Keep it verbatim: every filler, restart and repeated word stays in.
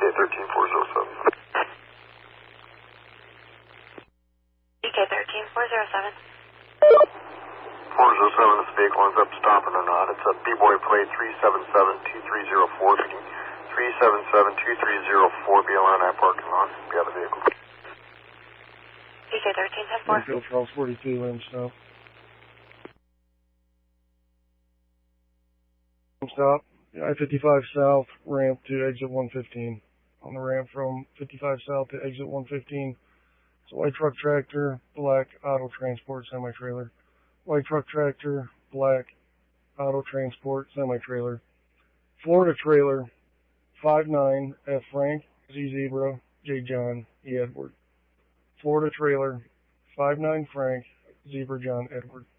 thirteen four zero seven. B K thirteen four zero seven. four zero seven, this vehicle ends up stopping or not. It's a B-boy plate three seven seven two three zero four, reading three seven seven two three zero four, be along that parking lot. Be out of the vehicle. B K thirteen ten four. Field Charles forty-two, land stop. Stop. I fifty-five south, ramp to exit one fifteen. On the ramp from fifty-five south to exit one fifteen. It's a white truck tractor, black auto transport semi-trailer. White truck tractor, black auto transport semi-trailer. Florida trailer, five nine F Frank, Z Zebra, J John, E Edward. Florida trailer, five nine Frank, Zebra John Edward.